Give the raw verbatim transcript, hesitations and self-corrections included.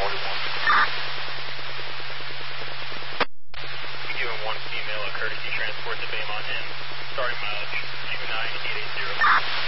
forty-one. You given one female a courtesy transport to Baymont Inn, starting mileage two nine eight eight zero.